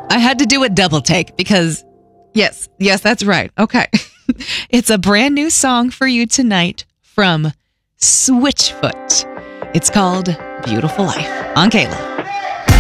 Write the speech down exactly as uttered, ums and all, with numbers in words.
I had to do a double take because, yes, yes, that's right. Okay. It's a brand new song for you tonight from Switchfoot. It's called Beautiful Life on K-Love.